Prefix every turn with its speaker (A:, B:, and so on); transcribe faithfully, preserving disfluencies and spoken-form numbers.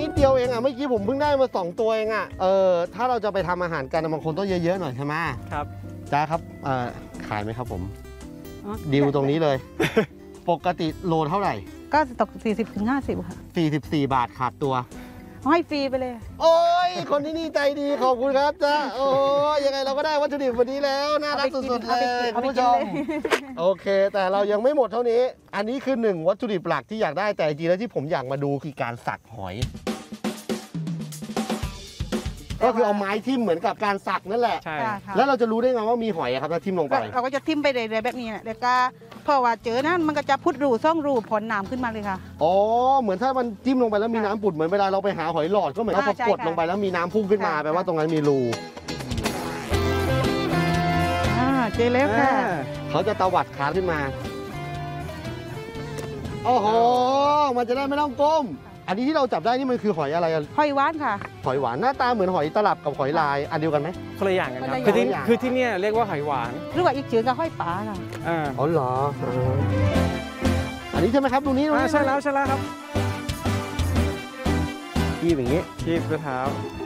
A: นิดเดียวเองอ่ะเมื่อกี้ผมเพิ่งได้มาสองตัวเองอ่ะเออถ้าเราจะไปทำอาหารกันบางคนต้องเยอะๆหน่อยใช่ไหม
B: ครับ
A: จ้าครับเอ่อขายไหมครับผมดิวตรงนี้เลย ปกติโลเท่าไหร่
C: ก็ตกสี่สิบถึงห้าสิบค่ะ
A: สี่สิบสี่บาทขาดตัว
C: ให้ฟรีไปเลย
A: โอ้ยคนที่นี่ใจดีขอบคุณครับจ้าโอ้ยยังไงเราก็ได้วัตถุดิบวันนี้แล้วน่ารักสุดๆเลยคุณผู้ชมโอเคแต่เรายังไม่หมดเท่านี้อันนี้คือหนึ่งวัตถุดิบหลักที่อยากได้แต่จริงๆแล้วที่ผมอยากมาดูคือการสักหอยก็คือเอาไม้ทิ่มเหมือนกับการสักนั่นแหละ
B: ใช่
A: แล้วเราจะรู้ได้ไงว่ามีหอยครับถ้าทิ่มลงไป
C: เราก็จะทิ่มไปเรื่อยๆแบบนี้แหละแล้วก็พอว่าเจอนั้นมันก็จะพุดรูซ่องรูผลน้ำขึ้นมาเลยค่ะ
A: อ๋อเหมือนถ้ามันจิ้มลงไปแล้วมีน้ำปุดเหมือนเวลาเราไปหาหอยหลอดก็เหมือนเรากดลงไปแล้วมีน้ำพุ่งขึ้นมาแปลว่าตรงนั้นมีรู
C: อ่าเจอแล้วค่ะ
A: เขาจะตวัดขาขึ้นมาโอ้โหมันจะได้ไม่ต้องก้มอันนี้ที่เราจับได้นี่มันคือหอยอะไร
C: หอยหวานค่ะ
A: หอยหวานหน้าตาเหมือนหอยตลับกับหอยลายอันเดียวกันไหม
B: คนละอย่างกันครับคือที่คือที่นี่เรียกว่าหอยหวาน
C: หรือว่าอีกชื่อก็หอยป๋าค่ะ
B: อ่า
A: อ๋อเหรออันนี้ใช่ไหมครับตรงนี้
B: ใช่แล้วใช่แล้วครับ
A: คีบอย่างนี้
B: คีบด้วยเท้า